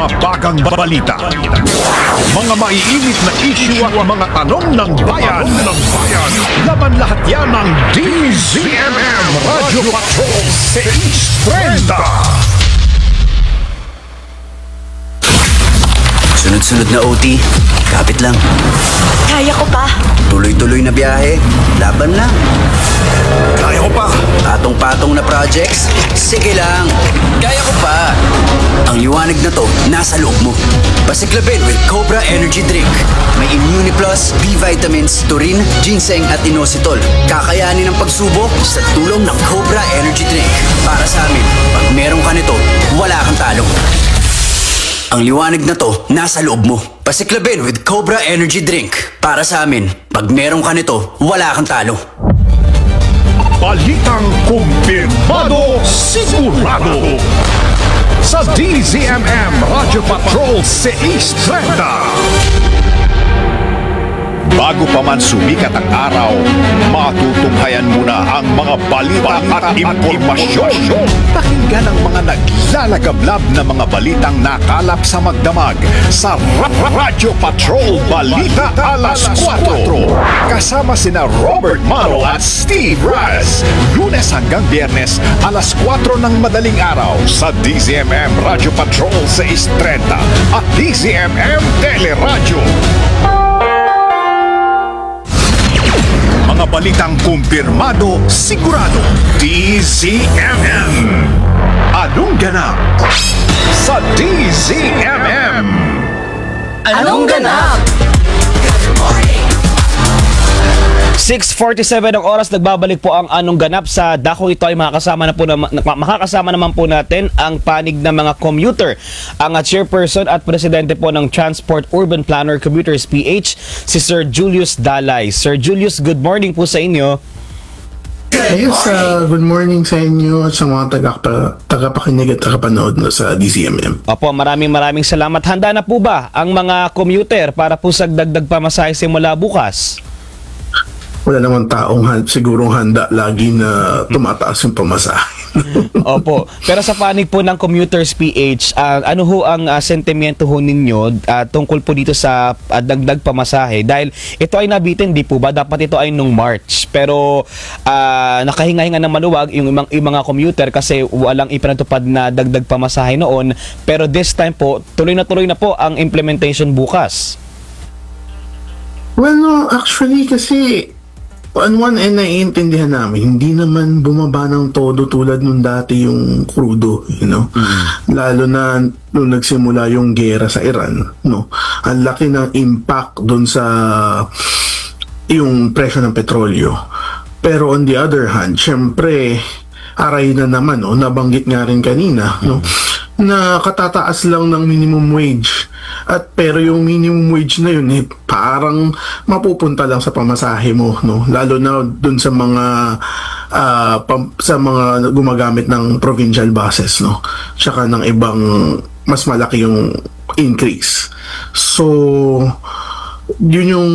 nababalitaan, balita, mga maiinit na issue at mga tanong ng bayan. Laban lahat yan ng DZMM Radio Patrol 630. Sunod-sunod na OT, kapit lang. Kaya ko pa. Tuloy-tuloy na biyahe, laban lang. Kaya ko pa. Patong-patong na projects, sige lang. Kaya ko pa. Ang liwanag na to, nasa loob mo. Pasiklabin with Cobra Energy Drink. May Immune Plus, B vitamins, taurine, ginseng at inositol. Kakayanin ang pagsubok sa tulong ng Cobra Energy Drink. Para sa amin, pag meron ka nito, wala kang talo. Ang liwanag na to, nasa loob mo. Pasiklabin with Cobra Energy Drink. Para sa amin, pag meron ka nito, wala kang talo. Balitang kumpirmado, sigurado. Sa DZMM Radio Patrol 630. Bago pa man sumikat ang araw, matutunghayan muna ang mga balita at impormasyon. Pakinggan ang mga naglalagablab na mga balitang nakalap sa magdamag sa Radio Patrol Balita Alas 4. Kasama sina Robert Maro at Steve Raz. Lunes hanggang Biyernes, alas 4 ng madaling araw sa DZMM Radio Patrol 630 at DZMM Teleradyo. Mga balitang kumpirmado, sigurado. DZMM. Anong ganap sa DZMM? Anong ganap? 6:47 ang oras, nagbabalik po ang Anong Ganap. Sa dakong ito ay makakasama naman po natin ang panig ng mga commuter, ang chairperson at presidente po ng Transport Urban Planner Commuters PH, si Sir Julius Dalay. Sir Julius, good morning po sa inyo. Yes, good morning sa inyo at sa mga tagapakinig at tagapanood na sa DZMM. Opo, maraming salamat. Handa na po ba ang mga commuter para po sa dagdag pamasahe simula bukas? Wala naman taong sigurong handa lagi na tumataas yung pamasahe. Opo. Pero sa panig po ng Commuters PH, ano ho ang sentimento ho ninyo tungkol po dito sa dagdag pamasahe? Dahil ito ay nabitin, di po ba? Dapat ito ay nung March. Pero nakahinga-hinga ng maluwag yung mga commuter kasi walang ipinatupad na dagdag pamasahe noon. Pero this time po, tuloy na po ang implementation bukas. Well, no, actually kasi on one end, naiintindihan namin, hindi naman bumaba ng todo tulad nung dati yung crudo, you know? Lalo na nung nagsimula yung gera sa Iran, no? Ang laki ng impact doon sa yung presyo ng petrolyo. Pero on the other hand, syempre, aray na naman, no? Nabanggit nga rin kanina, no? Na katataas lang ng minimum wage. At pero yung minimum wage na yun parang mapupunta lang sa pamasahe mo, no, lalo na dun sa mga sa mga gumagamit ng provincial buses, no, tsaka ng ibang mas malaki yung increase. So yun yung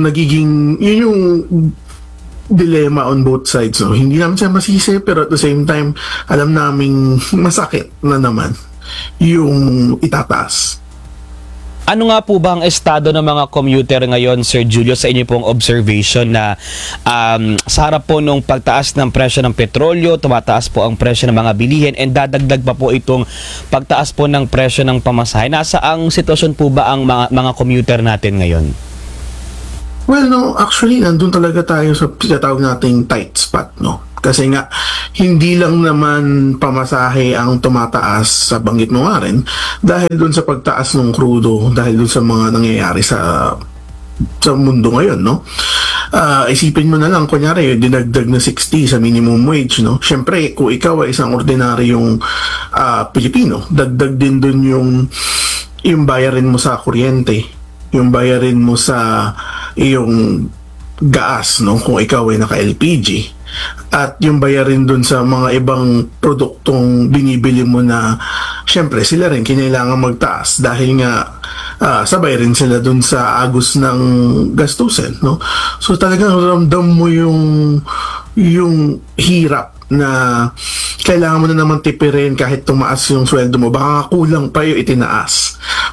dilemma on both sides, no. Hindi namin siya masisi, pero at the same time alam naming masakit na naman yung itataas. Ano nga po ba ang estado ng mga commuter ngayon, Sir Julius, sa inyo pong observation na sa harap po nung pagtaas ng presyo ng petrolyo, tumataas po ang presyo ng mga bilihin, and dadagdag pa po itong pagtaas po ng presyo ng pamasahe? Nasa ang sitwasyon po ba ang mga commuter natin ngayon? Well, no, actually, nandun talaga tayo sa tinatawag nating tight spot, no? Kasi nga, hindi lang naman pamasahe ang tumataas, sa banggit mo nga rin, dahil dun sa pagtaas ng crudo, dahil dun sa mga nangyayari sa mundo ngayon, no? Isipin mo na lang, kunyari, dinagdag na 60 sa minimum wage, no? Siyempre, kung ikaw ay isang ordinaryong Pilipino, dagdag din dun yung bayarin mo sa kuryente, yung bayarin mo sa yung gas, no, kung ikaw ay naka-LPG, at yung bayarin dun sa mga ibang produktong binibili mo na syempre sila rin kinailangan magtaas dahil nga sabay rin sila dun sa agos ng gastusin, no? So talagang ramdam mo yung hirap na kailangan mo na naman tipirin kahit tumaas yung sweldo mo, baka kulang pa yung itinaas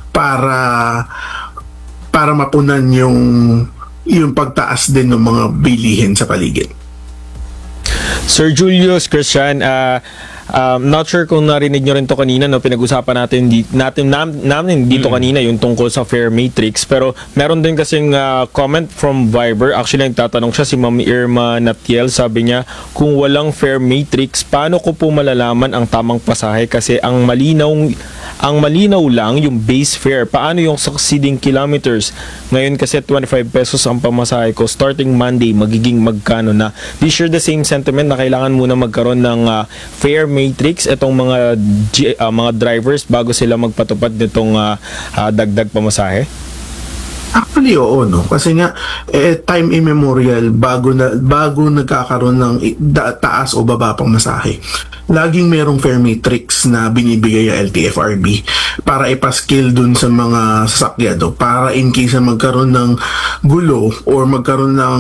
para mapunan yung pagtaas din ng mga bilihin sa paligid. Sir Julius, Christian, not sure kung narinig nyo rin to kanina, no, pinag-usapan namin dito kanina yung tungkol sa fare matrix, pero meron din kasing comment from Viber. Actually, nagtatanong siya, si Ma'am Irma Natiel, sabi niya, kung walang fare matrix, paano ko po malalaman ang tamang pasahe? Kasi ang malinaw lang yung base fare. Paano yung succeeding kilometers? Ngayon kasi 25 pesos ang pamasahe ko. Starting Monday, magiging magkano na? Do you share the same sentiment na kailangan muna magkaroon ng fare matrix itong mga drivers bago sila magpatupad nitong dagdag pamasahe? Actually, oo, no? Kasi nga, time immemorial, bago nagkakaroon ng taas o baba pang masahe, laging merong fare matrix na binibigay ang LTFRB para ipaskill dun sa mga sasakyado, para in case na magkaroon ng gulo or magkaroon ng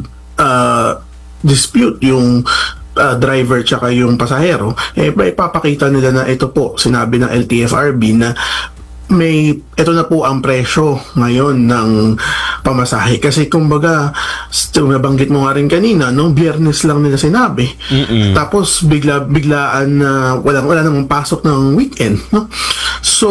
dispute yung driver tsaka yung pasahero, ipapakita nila na ito po, sinabi ng LTFRB na ito na po ang presyo ngayon ng pamasahe. Kasi kumbaga, nabanggit mo nga rin kanina, no, Biyernes lang nila sinabi. Tapos biglaan na wala namang pasok ng weekend, no? So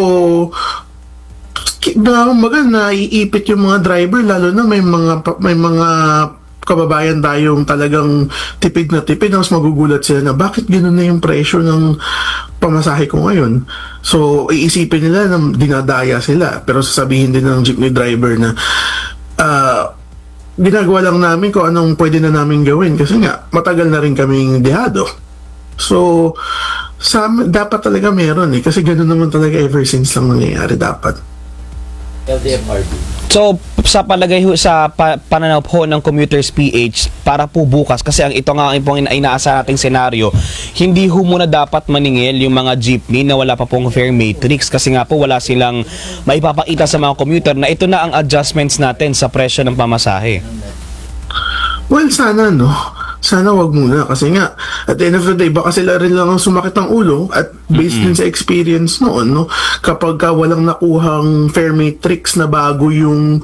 kumbaga naiipit yung mga driver, lalo na may mga kababayan tayong talagang tipid na tipid, mas magugulat sila na bakit gano'n na yung presyo ng pamasahe ko ngayon. So iisipin nila na dinadaya sila, pero sasabihin din ng jeepney driver na ginagawa lang namin kung anong pwede na namin gawin kasi nga matagal na rin kaming dehado. So dapat talaga meron kasi gano'n naman talaga ever since lang nangyayari dapat. So, sa palagay ho, sa pananaw po ng Commuters PH, para po bukas, kasi ito nga ang inaasa nating senaryo, hindi ho muna dapat maningil yung mga jeepney na wala pa pong fare matrix kasi nga po wala silang maipapakita sa mga commuter na ito na ang adjustments natin sa presyo ng pamasahe. Well, sana, no? Sana wag muna kasi nga at the end of the day baka sila rin lang ang sumakit ang ulo at based din sa experience noon, no, kapag walang nakuhang fare matrix na bago yung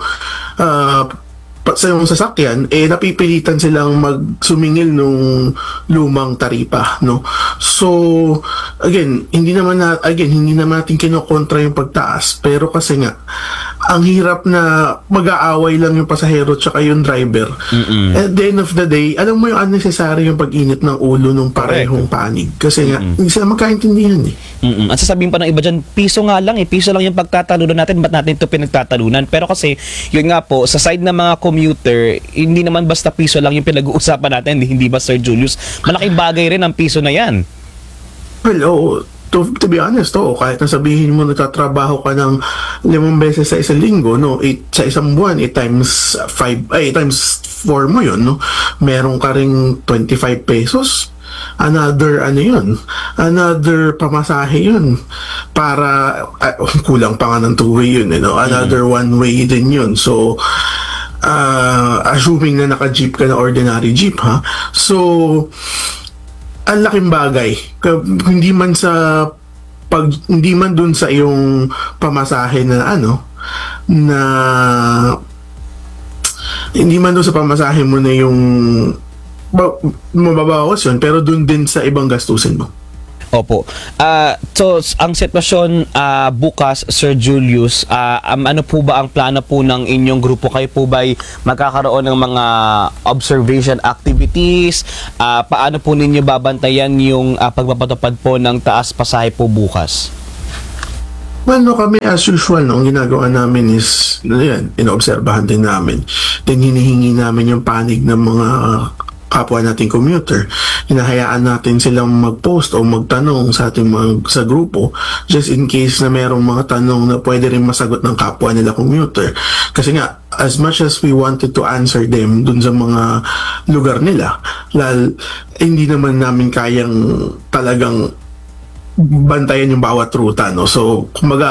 sa yung sasakyan, napipilitan silang magsumingil nung lumang taripa, no? So, again, hindi naman natin kinokontra yung pagtaas, pero kasi nga, ang hirap na mag-aaway lang yung pasahero tsaka yung driver. At the end of the day, alam mo yung unnecessary yung pag-init ng ulo ng parehong panig. Kasi nga, hindi sila magkaintindihan At sasabihin pa ng iba dyan, piso nga lang piso lang yung pagtatalunan natin, ba't natin ito pinagtatalunan? Pero kasi, yun nga po, sa side ng mga commuter, hindi naman basta piso lang yung pinag-uusapan natin, hindi ba Sir Julius? Malaking bagay rin ang piso na yan. Well, to be honest, kahit nasabihin mo nagtatrabaho ka ng 5 beses sa isang linggo, no, sa isang buwan, times 4 mo yun, no, meron ka ring 25 pesos. Another pamasahe yun para kulang pa nga ng 2-way yun, another 1-way din yun. So assuming na naka-jeep ka na ordinary jeep, so ang laking bagay hindi man dun sa iyong pamasahe hindi man dun sa pamasahe mo na yung mababawas yun, pero dun din sa ibang gastusin mo. Opo. So, ang sitwasyon bukas, Sir Julius, ano po ba ang plano po ng inyong grupo? Kayo po ba'y magkakaroon ng mga observation activities? Paano po ninyo babantayan yung pagpapatupad po ng taas pasahe po bukas? Well, kami as usual, ang ginagawa namin is, inoobserbahan din namin. Then hinihingi namin yung panig ng mga kapwa nating commuter. Hinahayaan natin silang mag-post o magtanong sa ating sa grupo just in case na merong mga tanong na pwede rin masagot ng kapwa nila commuter. Kasi nga, as much as we wanted to answer them dun sa mga lugar nila, hindi naman namin kayang talagang bantayan yung bawat ruta, no? So, kumbaga,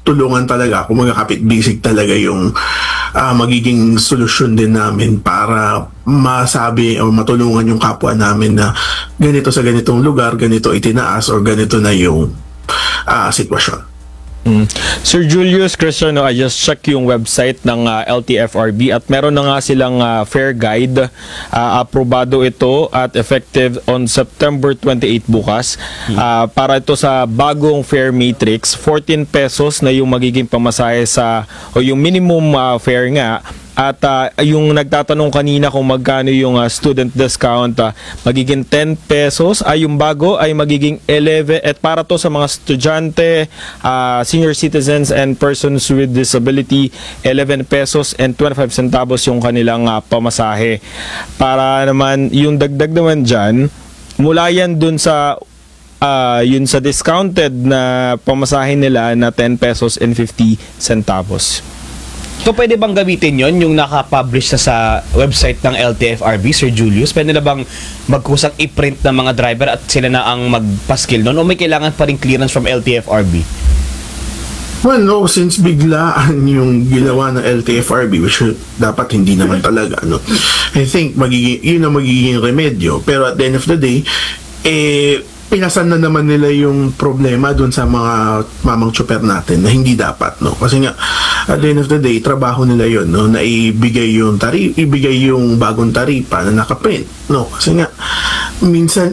tulungan talaga, kung magkakapit basic talaga yung magiging solusyon din namin para masabi o matulungan yung kapwa namin na ganito sa ganitong lugar, ganito itinaas or ganito na yung sitwasyon. Sir Julius, Christian, I just check yung website ng LTFRB at meron na nga silang fair guide. Aprobado ito at effective on September 28 bukas. Para ito sa bagong fare matrix, 14 pesos na yung magiging pamasahe o yung minimum fare nga. At yung nagtatanong kanina kung magkano yung student discount, magiging 10 pesos. Yung bago ay magiging 11. At para to sa mga estudyante, senior citizens and persons with disability, 11 pesos and 25 centavos yung kanilang pamasahe. Para naman yung dagdag naman dyan, mula yan dun sa yun sa discounted na pamasahe nila na 10 pesos and 50 centavos. So, pwede bang gamitin yon yung nakapublish na sa website ng LTFRB, Sir Julius? Pwede na bang magkusang i-print ng mga driver at sila na ang magpaskil nun? O may kailangan pa rin clearance from LTFRB? Well, no, since biglaan yung ginawa ng LTFRB, which dapat hindi naman talaga, no? I think yun ang magiging remedyo. Pero at the end of the day, pinasan na naman nila yung problema dun sa mga mamang tsuper natin na hindi dapat, no? Kasi nga, at the end of the day, trabaho nila yun, no? Na ibigay yung bagong taripa na nakaprint, no? Kasi nga, minsan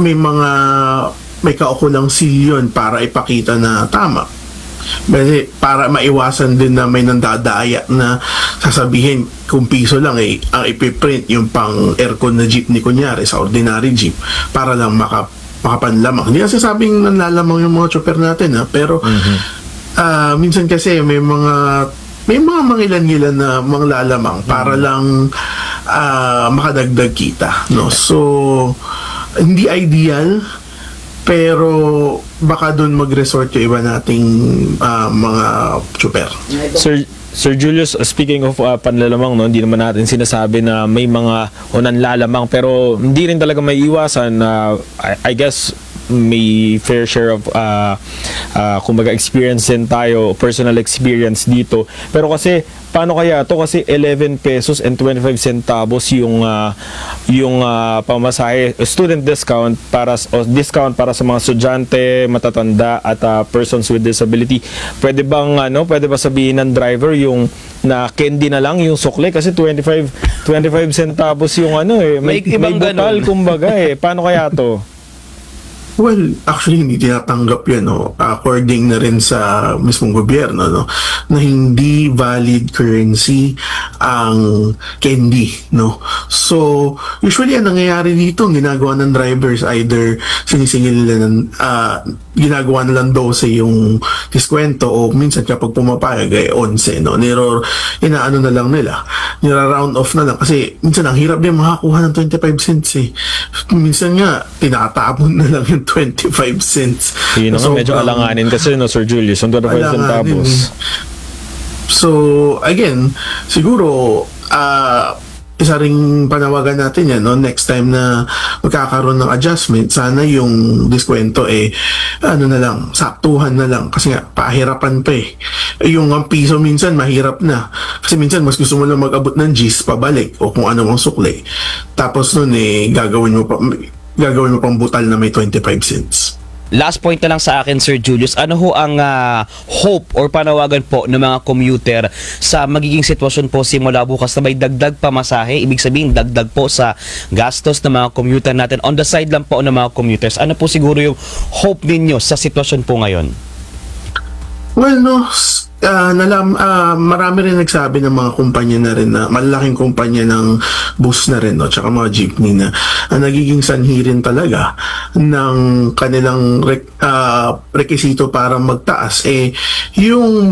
may kaukulang seal yun para ipakita na tama. Kasi para maiwasan din na may nandadaya na sasabihin kung piso lang ang ipiprint yung pang aircon na jeepney kunyari sa ordinary jeep para lang makapanlamang. Hindi kasi sabing nanlalamang yung mga chopper natin, pero minsan kasi may mga mangilan-ngilan na manglalamang para lang makadagdag kita, no? So hindi ideal, pero baka doon mag-resort yung iba nating mga chopper. Sir Julius, speaking of panlalamang, no, hindi naman natin sinasabi na may mga nanlalamang, pero hindi rin talaga may iwasan na I guess may fair share of kumbaga experience din tayo, personal experience dito. Pero kasi paano kaya to? Kasi 11 pesos and 25 centavos yung pamasahe, student discount discount para sa mga estudyante, matatanda at persons with disability. Pwede ba sabihin ng driver yung na candy na lang yung sukle kasi 25 centavos yung may butal kumbaga paano kaya to? Well, actually, hindi tinatanggap yan, no? According na rin sa mismong gobyerno, no? Na hindi valid currency ang candy, no? So, usually, ang nangyayari dito, ginagawa ng drivers, either sinisingil nila ginagawa na lang 12 yung diskwento o minsan kapag pumapayag ay 11, no? Inaano na lang nila. Nira-round off na lang kasi minsan ang hirap din makakuha ng 25 cents Minsan nga, tinatapon na lang yung 25 cents. Yun nga, medyo alanganin kasi, no, Sir Julius, yung 25 centavos. So, again, siguro, isa ring panawagan natin yan, no? Next time na magkakaroon ng adjustment, sana yung diskwento na lang, saktuhan na lang. Kasi nga, pahirapan pa Yung ang piso minsan, mahirap na. Kasi minsan, mas gusto mo lang mag-abot ng G's pabalik o kung ano mang sukle. Tapos nun, gagawin mo pang butal na may 25 cents. Last point na lang sa akin, Sir Julius, ano ho ang hope or panawagan po ng mga commuter sa magiging sitwasyon po simula bukas na may dagdag pamasahe? Ibig sabihin, dagdag po sa gastos ng mga commuter natin. On the side lang po ng mga commuters, ano po siguro yung hope ninyo sa sitwasyon po ngayon? Well, no, marami rin nagsabi ng mga kumpanya na rin na malalaking kumpanya ng bus na rin, no, tsaka mga jeepney na nagiging sanhi rin talaga ng kanilang rekisito para magtaas yung